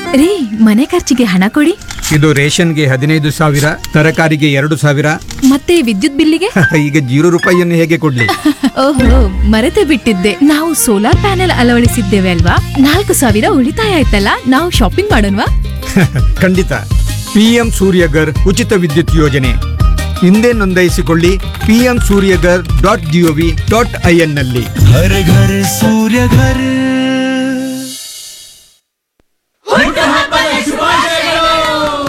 ರೀ, ಮನೆ ಖರ್ಚಿಗೆ ಹಣ ಕೊಡಿ. ಇದು ರೇಷನ್ಗೆ 15,000, ತರಕಾರಿಗೆ 2,000. ಮತ್ತೆ ವಿದ್ಯುತ್ ಬಿಲ್ಲಿಗೆ? ಈಗ 0 ರೂಪಾಯಿಯನ್ನು ಹೇಗೆ ಕೊಡ್ಲಿ? ಓಹೋ, ಮರೆತೇ ಬಿಟ್ಟಿದ್ದೆ. ನಾವು ಸೋಲಾರ್ ಪ್ಯಾನೆಲ್ ಅಳವಡಿಸಿದ್ದೇವೆ ಅಲ್ವಾ? 4,000 ಉಳಿತಾಯ ಆಯ್ತಲ್ಲ. ನಾವು ಶಾಪಿಂಗ್ ಮಾಡೋಣವಾ? ಖಂಡಿತ. PM ಸೂರ್ಯಗರ್ ಉಚಿತ ವಿದ್ಯುತ್ ಯೋಜನೆ ಹಿಂದೆ ನೋಂದಾಯಿಸಿಕೊಳ್ಳಿ. PM suryagar.gov.in ನಲ್ಲಿ. ಹರ ಘರ ಸೂರ್ಯ ಘರ